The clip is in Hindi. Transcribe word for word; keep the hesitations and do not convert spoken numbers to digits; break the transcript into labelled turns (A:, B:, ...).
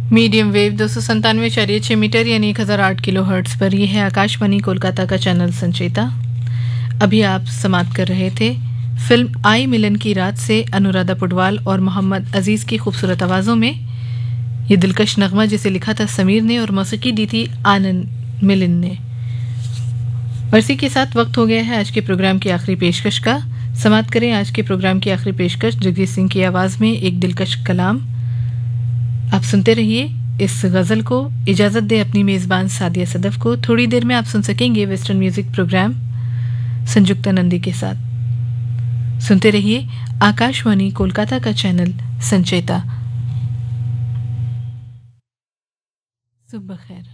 A: मीडियम वेव दो सौ संतानवे चौरिय छः मीटर यानी एक हज़ार आठ किलो हर्ट्स पर। यह है आकाशवाणी कोलकाता का चैनल संचेता। अभी आप समाप्त कर रहे थे फिल्म आई मिलन की रात से अनुराधा पुडवाल और मोहम्मद अजीज़ की खूबसूरत आवाज़ों में ये दिलकश नगमा, जिसे लिखा था समीर ने और मौसीकी दी थी आनंद मिलिन ने। और इसी के साथ वक्त हो गया है आज के प्रोग्राम की आखिरी पेशकश का। समाप्त करें आज के प्रोग्राम की आखिरी पेशकश जगजीत सिंह की आवाज़ में एक दिलकश कलाम। आप सुनते रहिए इस गज़ल को। इजाज़त दे अपनी मेज़बान सादिया सदफ को। थोड़ी देर में आप सुन सकेंगे वेस्टर्न म्यूज़िक प्रोग्राम संयुक्ता नंदी के साथ। सुनते रहिए आकाशवाणी कोलकाता का चैनल संचेता। सुबह खैर।